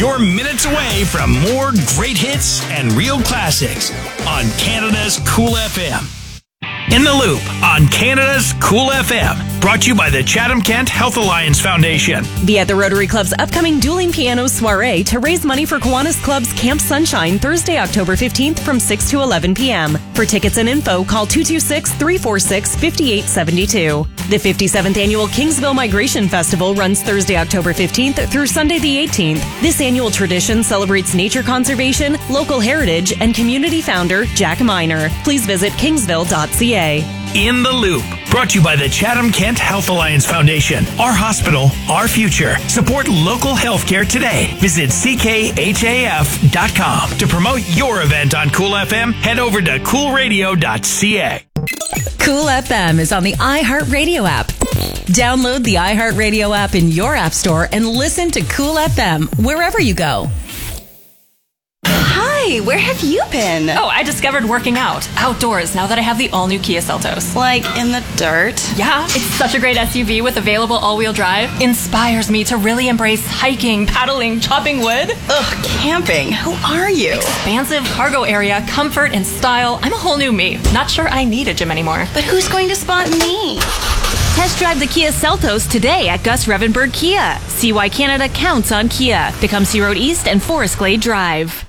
You're minutes away from more great hits and real classics on Canada's Cool FM. In the Loop on Canada's Cool FM. Brought to you by the Chatham-Kent Health Alliance Foundation. Be at the Rotary Club's upcoming Dueling Piano Soiree to raise money for Kiwanis Club's Camp Sunshine Thursday, October 15th from 6 to 11 p.m. For tickets and info, call 226-346-5872. The 57th Annual Kingsville Migration Festival runs Thursday, October 15th through Sunday the 18th. This annual tradition celebrates nature conservation, local heritage, and community founder Jack Miner. Please visit kingsville.ca. In the Loop, brought to you by the Chatham-Kent Health Alliance Foundation. Our hospital, our future. Support local healthcare today. Visit ckhaf.com. To promote your event on Cool FM, head over to coolradio.ca. Cool FM is on the iHeartRadio app. Download the iHeartRadio app in your app store and listen to Cool FM wherever you go. Hi, where have you been? Oh, I discovered working out outdoors now that I have the all-new Kia Seltos. Like in the dirt? Yeah, it's such a great SUV with available all-wheel drive. Inspires me to really embrace hiking, paddling, chopping wood. Ugh, camping. Who are you? Expansive cargo area, comfort and style. I'm a whole new me. Not sure I need a gym anymore. But who's going to spot me? Test drive the Kia Seltos today at Gus Revenberg Kia. See why Canada counts on Kia. Tecumseh Road East and Forest Glade Drive.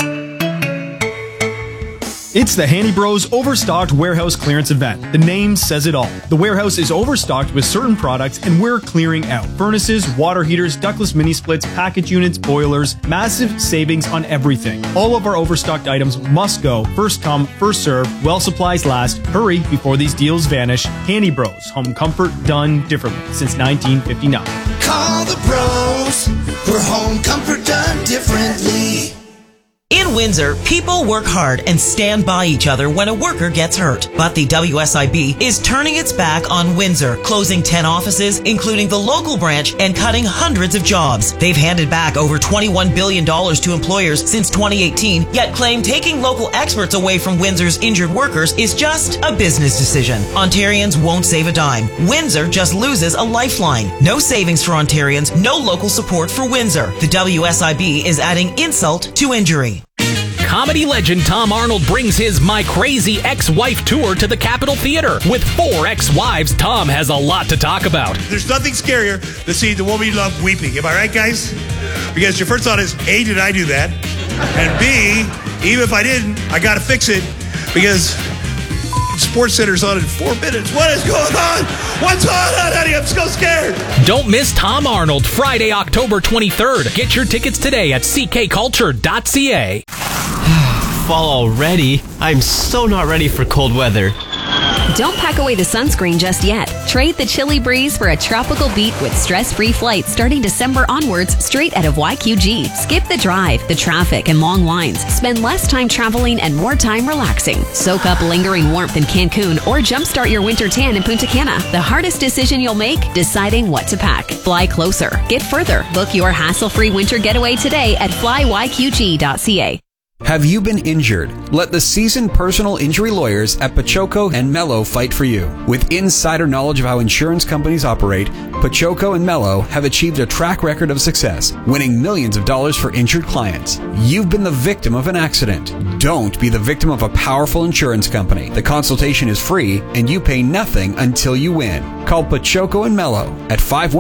It's the Handy Bros Overstocked Warehouse Clearance Event. The name says it all. The warehouse is overstocked with certain products and we're clearing out. Furnaces, water heaters, ductless mini splits, package units, boilers, massive savings on everything. All of our overstocked items must go. First come, first serve, while supplies last. Hurry before these deals vanish. Handy Bros, home comfort done differently since 1959. Call the pros for home comfort done differently. In Windsor, people work hard and stand by each other when a worker gets hurt. But the WSIB is turning its back on Windsor, closing 10 offices, including the local branch, and cutting hundreds of jobs. They've handed back over $21 billion to employers since 2018, yet claim taking local experts away from Windsor's injured workers is just a business decision. Ontarians won't save a dime. Windsor just loses a lifeline. No savings for Ontarians, no local support for Windsor. The WSIB is adding insult to injury. Comedy legend Tom Arnold brings his My Crazy Ex-Wife tour to the Capitol Theater. With 4 ex-wives, Tom has a lot to talk about. There's nothing scarier than seeing the woman you love weeping. Am I right, guys? Because your first thought is, A, did I do that? And B, even if I didn't, I got to fix it because Sports Center's on in 4 minutes. What is going on? What's going on, honey? I'm so scared. Don't miss Tom Arnold, Friday, October 23rd. Get your tickets today at ckculture.ca. Fall already? I'm so not ready for cold weather. Don't pack away the sunscreen just yet. Trade the chilly breeze for a tropical beat with stress-free flights starting December onwards straight out of YQG. Skip the drive, the traffic, and long lines. Spend less time traveling and more time relaxing. Soak up lingering warmth in Cancun or jumpstart your winter tan in Punta Cana. The hardest decision you'll make? Deciding what to pack. Fly closer. Get further. Book your hassle-free winter getaway today at flyyqg.ca. Have you been injured? Let the seasoned personal injury lawyers at Pachoco and Mello fight for you. With insider knowledge of how insurance companies operate, Pachoco and Mello have achieved a track record of success, winning millions of dollars for injured clients. You've been the victim of an accident. Don't be the victim of a powerful insurance company. The consultation is free and you pay nothing until you win. Call Pachoco and Mello at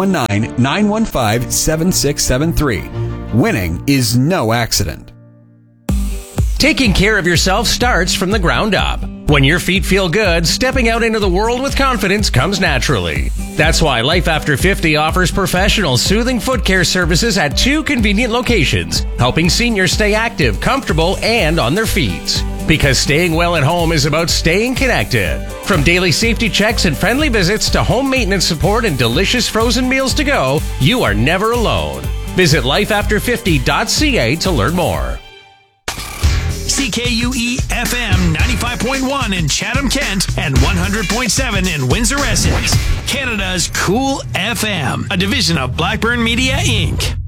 519-915-7673. Winning is no accident. Taking care of yourself starts from the ground up. When your feet feel good, stepping out into the world with confidence comes naturally. That's why Life After 50 offers professional soothing foot care services at 2 convenient locations, helping seniors stay active, comfortable, and on their feet. Because staying well at home is about staying connected. From daily safety checks and friendly visits to home maintenance support and delicious frozen meals to go, you are never alone. Visit lifeafter50.ca to learn more. CKUE FM 95.1 in Chatham-Kent and 100.7 in Windsor-Essex. Canada's Cool FM, a division of Blackburn Media, Inc.